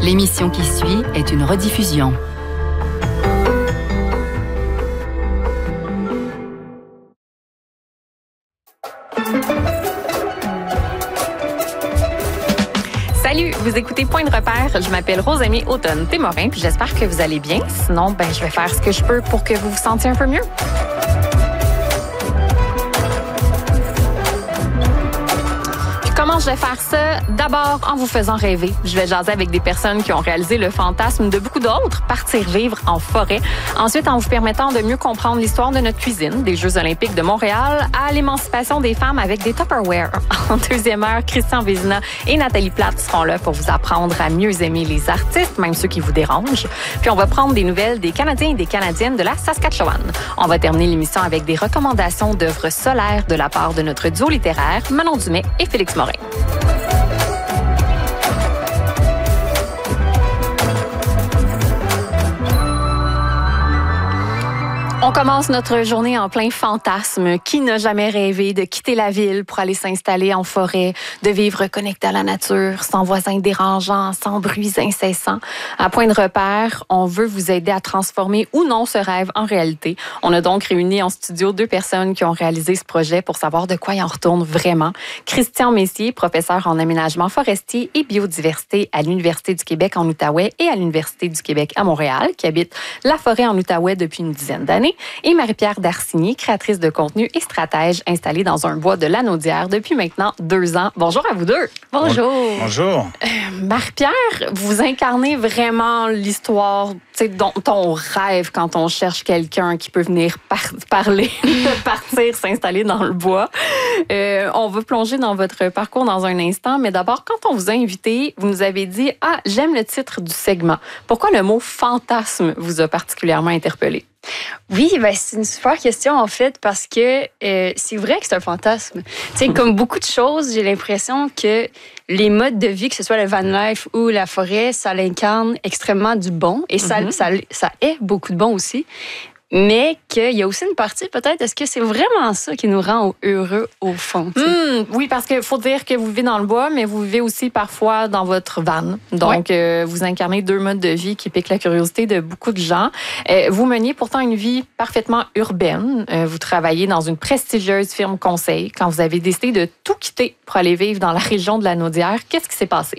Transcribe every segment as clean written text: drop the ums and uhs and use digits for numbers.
L'émission qui suit est une rediffusion. Salut, vous écoutez Point de repère. Je m'appelle Rosemée Automne-Témorin, puis j'espère que vous allez bien. Sinon, je vais faire ce que je peux pour que vous vous sentiez un peu mieux. Comment je vais faire ça? D'abord, en vous faisant rêver. Je vais jaser avec des personnes qui ont réalisé le fantasme de beaucoup d'autres, partir vivre en forêt. Ensuite, en vous permettant de mieux comprendre l'histoire de notre cuisine, des Jeux olympiques de Montréal à l'émancipation des femmes avec des Tupperware. En deuxième heure, Christian Vézina et Nathalie Plate seront là pour vous apprendre à mieux aimer les artistes, même ceux qui vous dérangent. Puis on va prendre des nouvelles des Canadiens et des Canadiennes de la Saskatchewan. On va terminer l'émission avec des recommandations d'œuvres solaires de la part de notre duo littéraire, Manon Dumais et Félix Morin. On commence notre journée en plein fantasme. Qui n'a jamais rêvé de quitter la ville pour aller s'installer en forêt, de vivre connecté à la nature, sans voisins dérangeants, sans bruits incessants? À Point de repère, on veut vous aider à transformer ou non ce rêve en réalité. On a donc réuni en studio 2 personnes qui ont réalisé ce projet pour savoir de quoi il en retourne vraiment. Christian Messier, professeur en aménagement forestier et biodiversité à l'Université du Québec en Outaouais et à l'Université du Québec à Montréal, qui habite la forêt en Outaouais depuis une dizaine d'années. Et Marie-Pierre Darcigny, créatrice de contenu et stratège installée dans un bois de Lanaudière depuis maintenant 2 ans. Bonjour à vous deux. Bonjour. Bonjour. Marie-Pierre, vous incarnez vraiment l'histoire dont on rêve quand on cherche quelqu'un qui peut venir parler, partir, s'installer dans le bois. On va plonger dans votre parcours dans un instant, mais d'abord, quand on vous a invité, vous nous avez dit « Ah, j'aime le titre du segment ». Pourquoi le mot « fantasme » vous a particulièrement interpellé? Oui, c'est une super question en fait parce que c'est vrai que c'est un fantasme. Tu sais, comme beaucoup de choses, j'ai l'impression que les modes de vie, que ce soit le van life ou la forêt, ça l'incarne extrêmement du bon et ça est beaucoup de bon aussi. Mais qu'il y a aussi une partie, peut-être, est-ce que c'est vraiment ça qui nous rend heureux au fond? Oui, parce qu'il faut dire que vous vivez dans le bois, mais vous vivez aussi parfois dans votre van. Donc, vous incarnez 2 modes de vie qui piquent la curiosité de beaucoup de gens. Vous meniez pourtant une vie parfaitement urbaine. Vous travaillez dans une prestigieuse firme conseil. Quand vous avez décidé de tout quitter pour aller vivre dans la région de la Naudière, qu'est-ce qui s'est passé?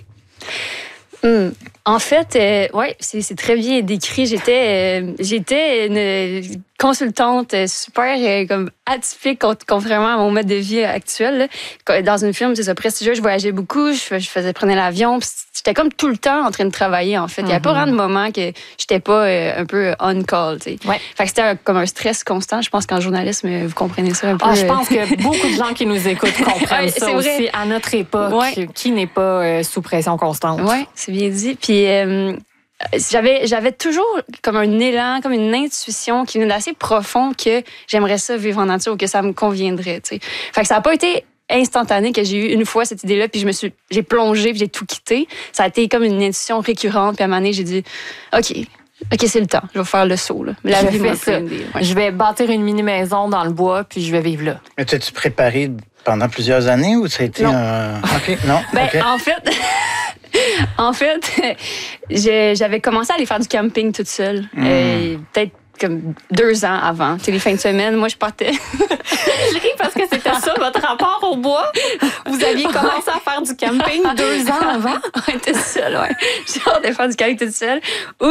En fait, c'est très bien décrit. J'étais une consultante super comme atypique contrairement à mon mode de vie actuel. Là. Dans une firme, c'est ça, prestigieux, je voyageais beaucoup, je prenais l'avion. J'étais comme tout le temps en train de travailler, en fait. Il n'y a pas vraiment de moment que j'étais pas un peu on call, tu sais. Ouais. Fait que c'était comme un stress constant. Je pense qu'en journalisme, vous comprenez ça un peu. Je pense que beaucoup de gens qui nous écoutent comprennent ça aussi à notre époque, qui n'est pas sous pression constante. Oui, c'est bien dit. Puis j'avais toujours comme un élan, comme une intuition qui venait d'assez profond que j'aimerais ça vivre en nature ou que ça me conviendrait, tu sais. Fait que ça n'a pas été instantané que j'ai eu une fois cette idée-là, puis j'ai plongé, puis j'ai tout quitté. Ça a été comme une intuition récurrente, puis à un moment donné, j'ai dit OK, c'est le temps, je vais faire le saut. Là. La vie m'a pris une idée. Je vais bâtir une mini-maison dans le bois, puis je vais vivre là. Mais t'as-tu préparé pendant plusieurs années ou ça a été OK, non? Okay. En fait, j'avais commencé à aller faire du camping toute seule. Peut-être comme 2 ans avant. Tu sais, les fins de semaine, moi, je partais. Je ris parce que c'était ça, votre rapport au bois. Vous aviez commencé à faire du camping 2 ans avant? Oui, toute seule, oui. J'ai hâte de faire du camping toute seule. Là,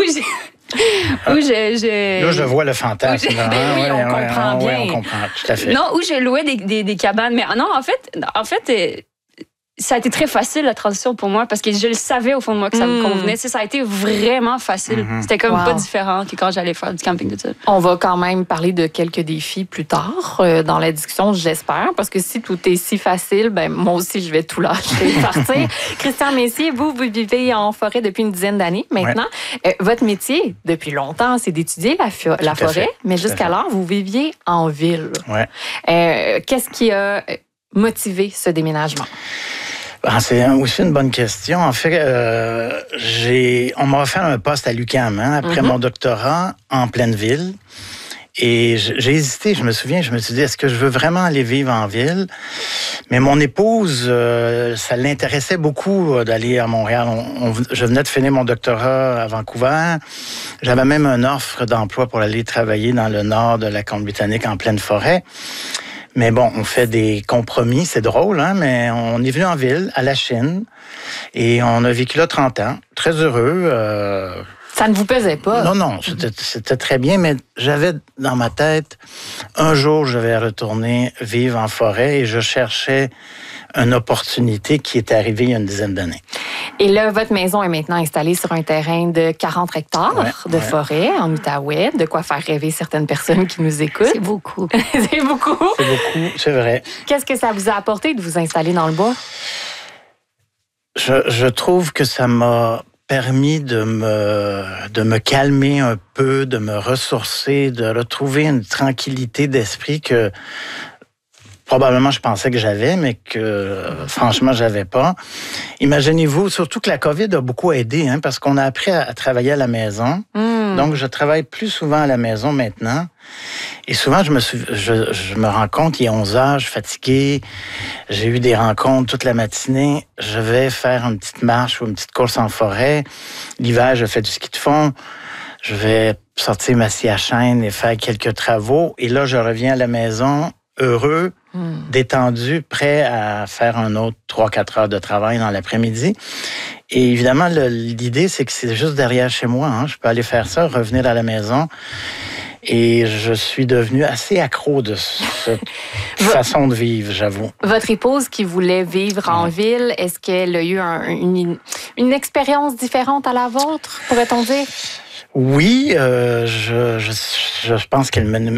je vois le fantasme. On comprend bien. On comprend, tout à fait. Non, où je louais des cabanes. Mais non, en fait, ça a été très facile, la transition pour moi, parce que je le savais au fond de moi que ça me convenait. Ça a été vraiment facile. C'était comme pas différent que quand j'allais faire du camping de ça. On va quand même parler de quelques défis plus tard dans la discussion, j'espère, parce que si tout est si facile, moi aussi, je vais tout lâcher et partir. Christian Messier, vous vivez en forêt depuis une dizaine d'années maintenant. Votre métier, depuis longtemps, c'est d'étudier la forêt, mais jusqu'alors, vous viviez en ville. Qu'est-ce qui a motivé ce déménagement? C'est aussi une bonne question. En fait, on m'a offert un poste à l'UQAM après mon doctorat en pleine ville. Et j'ai hésité, je me souviens, je me suis dit, est-ce que je veux vraiment aller vivre en ville? Mais mon épouse, ça l'intéressait beaucoup d'aller à Montréal. Je venais de finir mon doctorat à Vancouver. J'avais même une offre d'emploi pour aller travailler dans le nord de la Colombie-Britannique en pleine forêt. Mais bon, on fait des compromis, c'est drôle, hein, mais on est venu en ville, à la Chine, et on a vécu là 30 ans. Très heureux. Ça ne vous pesait pas? Non, c'était très bien, mais j'avais dans ma tête, un jour, je vais retourner vivre en forêt et je cherchais une opportunité qui est arrivée il y a une dizaine d'années. Et là, votre maison est maintenant installée sur un terrain de 40 hectares de forêt en Outaouais, de quoi faire rêver certaines personnes qui nous écoutent. C'est beaucoup. C'est beaucoup? C'est beaucoup, c'est vrai. Qu'est-ce que ça vous a apporté de vous installer dans le bois? Je trouve que ça m'a permis de me calmer un peu, de me ressourcer, de retrouver une tranquillité d'esprit que probablement je pensais que j'avais, mais que franchement j'avais pas. Imaginez-vous, surtout que la COVID a beaucoup aidé, hein, parce qu'on a appris à travailler à la maison. Donc je travaille plus souvent à la maison maintenant. Et souvent, je me rends compte, il est 11 heures, je suis fatigué, j'ai eu des rencontres toute la matinée, je vais faire une petite marche ou une petite course en forêt. L'hiver, je fais du ski de fond, je vais sortir ma scie à chaîne et faire quelques travaux. Et là, je reviens à la maison heureux, détendu, prêt à faire un autre 3-4 heures de travail dans l'après-midi. Et évidemment, l'idée, c'est que c'est juste derrière chez moi. Hein. Je peux aller faire ça, revenir à la maison. Et je suis devenu assez accro de cette façon de vivre, j'avoue. Votre épouse qui voulait vivre en ville, est-ce qu'elle a eu une expérience différente à la vôtre, pourrait-on dire? Oui, je pense qu'elle